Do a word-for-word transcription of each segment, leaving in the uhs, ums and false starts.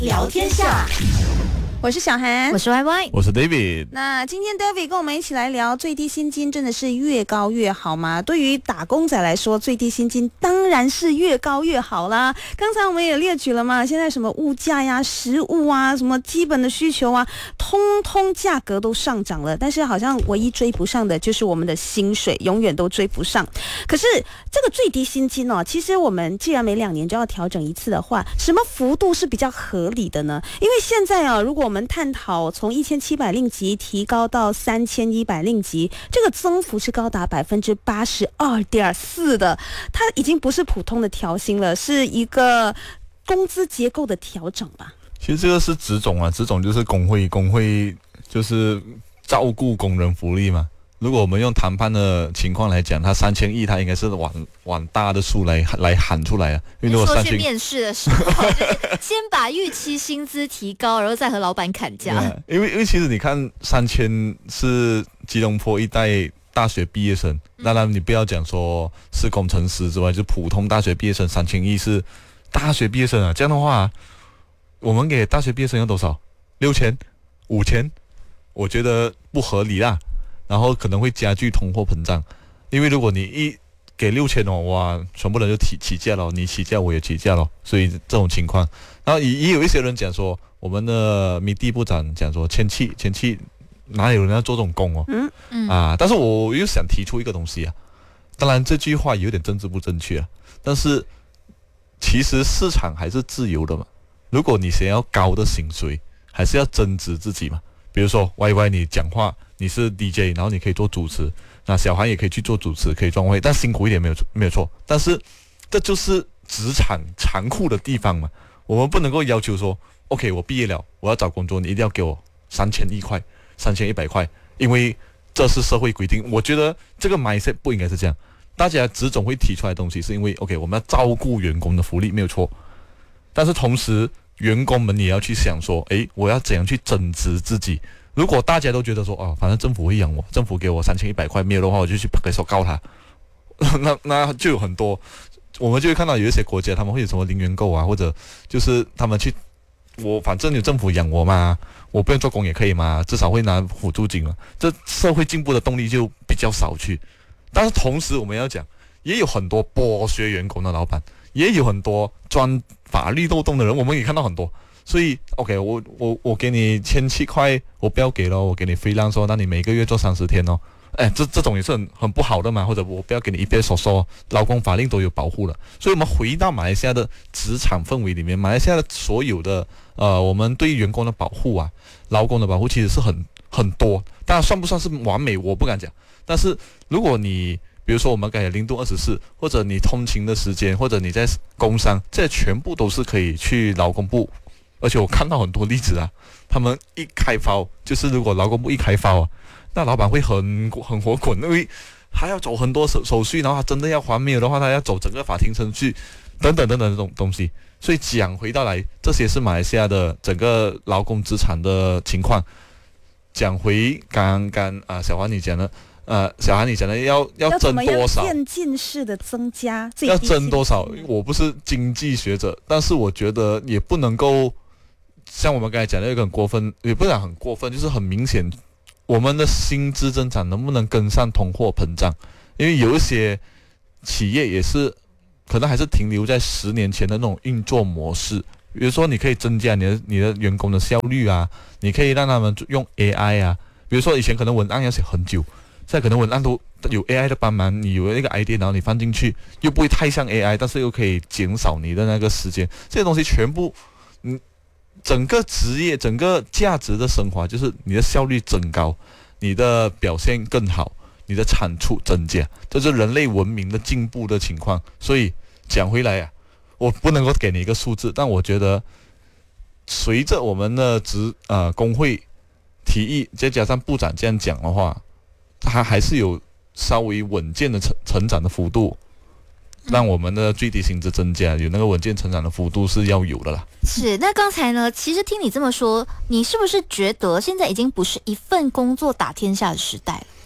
聊天下。 我是小韩， 我是 Y Y， 我是 David。 那今天 David 跟我们一起来聊最低薪金真的是越高越好吗？对于打工仔来说，最低薪金当然是越高越好啦。刚才我们也列举了嘛，现在什么物价呀、食物啊、什么基本的需求啊，通通价格都上涨了，但是好像唯一追不上的就是我们的薪水，永远都追不上。可是这个最低薪金哦，其实我们既然每两年就要调整一次的话，什么幅度是比较合理的呢？因为现在啊，如果我们探讨从一千七百令吉提高到三千一百令吉，这个增幅是高达百分之八十二点四的，它已经不是普通的调薪了，是一个工资结构的调整吧。 其实这个是职种啊，职种就是工会，工会就是照顾工人福利嘛。如果我们用谈判的情况来讲，他三千亿，他应该是往往大的数来来喊出来啊。因为如果说去面试的时候，就是先把预期薪资提高，然后再和老板砍价。 因为因为其实你看，三千是吉隆坡一代大学毕业生，当然你不要讲说是工程师之外，就普通大学毕业生三千亿是大学毕业生啊。这样的话，我们给大学毕业生要多少？六千、五千，我觉得不合理啦。然后可能会加剧通货膨胀，因为如果你一给六千哦，哇，全部人就起起价了，你起价我也起价了，所以这种情况，然后也也有一些人讲说，我们的米地部长讲说，前期前期哪有人要做这种工哦， 嗯嗯啊，但是我又想提出一个东西啊，当然这句话有点政治不正确啊，但是其实市场还是自由的嘛，如果你想要高的薪水，还是要增值自己嘛，比如说 Y Y 你讲话。你是 D J， 然后你可以做主持，那小韩也可以去做主持，可以赚位，但辛苦一点没有没有错。但是这就是职场残酷的地方嘛。我们不能够要求说 ，OK， 我毕业了，我要找工作，你一定要给我三千一块、三千一百块，因为这是社会规定。我觉得这个 mindset 不应该是这样。大家职总会提出来的东西，是因为 OK， 我们要照顾员工的福利没有错，但是同时员工们也要去想说，诶，我要怎样去增值自己。如果大家都觉得说哦，反正政府会养我，政府给我三千一百块，没有的话我就去拍手告他，那那就有很多，我们就会看到有一些国家他们会有什么零元购啊，或者就是他们去，我反正有政府养我嘛，我不用做工也可以嘛，至少会拿辅助金嘛，这社会进步的动力就比较少去。但是同时我们要讲，也有很多剥削员工的老板，也有很多钻法律漏洞的人，我们也看到很多。所以 OK， 我我我给你千七块，我不要给了，我给你freelance说，那你每个月做三十天哦，哎，这这种也是很很不好的嘛，或者我不要给你一边说说，劳工法令都有保护了，所以我们回到马来西亚的职场氛围里面，马来西亚的所有的呃，我们对员工的保护啊，劳工的保护其实是很很多，当然算不算是完美，我不敢讲，但是如果你比如说我们改零度二十四，或者你通勤的时间，或者你在工商，这全部都是可以去劳工部。而且我看到很多例子啊，他们一开发，就是如果劳工部一开发啊，那老板会很很火滚，因为还要走很多手手续，然后他真的要还，没有的话，他要走整个法庭程序，等等等等这种东西。所以讲回到来，这些是马来西亚的整个劳工资产的情况。讲回刚刚啊，小华你讲的，呃，小韩你讲的要要增多少？ 渐进式的增加， 要增多少？我不是经济学者，但是我觉得也不能够。像我们刚才讲的一个很过分，也不讲很过分，就是很明显，我们的薪资增长能不能跟上通货膨胀？因为有一些企业也是可能还是停留在十年前的那种运作模式，比如说你可以增加你的你的员工的效率啊，你可以让他们用 A I 啊，比如说以前可能文案要写很久，现在可能文案都有 A I 的帮忙，你有那个 idea， 然后你放进去，又不会太像 A I， 但是又可以减少你的那个时间，这些东西全部，嗯。整个职业、整个价值的升华，就是你的效率增高，你的表现更好，你的产出增加，这是人类文明的进步的情况。所以讲回来啊，我不能够给你一个数字，但我觉得随着我们的职呃工会提议，再加上部长这样讲的话，它还是有稍微稳健的成成长的幅度。让我们的最低薪资增加，有那个稳健成长的幅度是要有的啦。 是，那刚才呢，其实听你这么说，你是不是觉得现在已经不是一份工作打天下的时代了？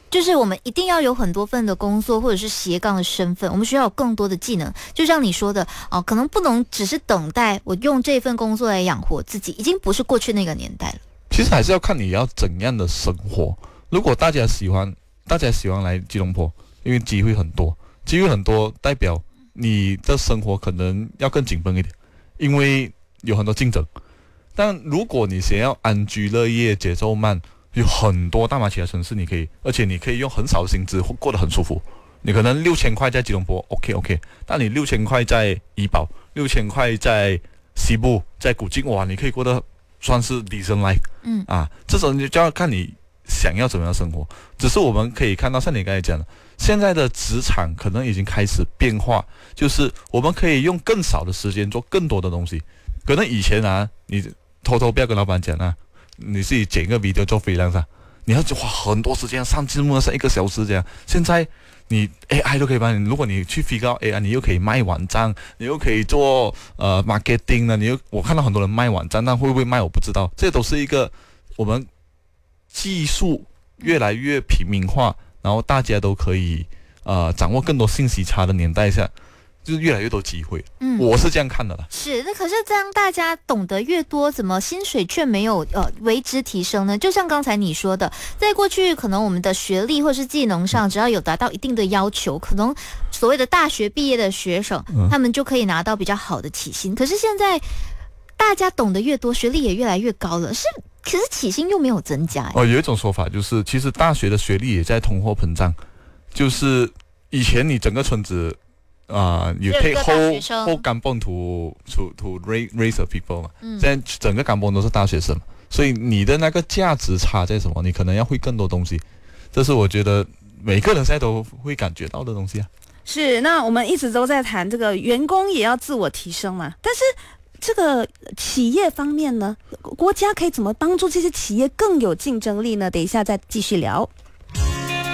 就是我们一定要有很多份的工作，或者是斜杠的身份，我们需要有更多的技能。就像你说的哦，可能不能只是等待我用这份工作来养活自己，已经不是过去那个年代了。 其实还是要看你要怎样的生活。如果大家喜欢，大家喜欢来吉隆坡，因为机会很多，机会很多代表你的生活可能要更紧绷一点，因为有很多竞争。但如果你想要安居乐业、节奏慢，有很多大马其他城市你可以，而且你可以用很少的薪资过得很舒服。你可能六千块在吉隆坡 ，OK OK， 但你六千块在怡保，六千块在西部，在古晋，哇，你可以过得算是 decent life。 嗯啊，这种就要看你想要怎么样生活。只是我们可以看到，像你刚才讲的，现在的职场可能已经开始变化，就是我们可以用更少的时间做更多的东西。可能以前啊，你偷偷不要跟老板讲啊，你自己剪一个 video 做 freelance，你要花很多时间上字幕，上一个小时这样。现在你 A I 都可以帮你，如果你去 figure out A I， 你又可以卖网站，你又可以做呃 marketing 呢，你又我看到很多人卖网站，但会不会卖我不知道。这都是一个我们技术越来越平民化，然后大家都可以呃掌握更多信息差的年代下，就是越来越多机会。 嗯， 我是这样看的啦。 是，那可是这样大家懂得越多，怎么薪水却没有呃为之提升呢？就像刚才你说的，在过去可能我们的学历或是技能上，只要有达到一定的要求，可能所谓的大学毕业的学生， 嗯、 他们就可以拿到比较好的起薪。可是现在大家懂得越多，学历也越来越高了，是，可是起薪又没有增加。 哦，有一种说法就是，其实大学的学历也在通货膨胀，就是以前你整个村子。啊、uh, ，you take whole whole kampong to to to raise raise the people 嘛，嗯，现在整个kampong都是大学生，所以你的那个价值差在什么？你可能要会更多东西，这是我觉得每个人现在都会感觉到的东西啊。 是，那我们一直都在谈这个员工也要自我提升嘛，但是这个企业方面呢，国家可以怎么帮助这些企业更有竞争力呢？等一下再继续聊。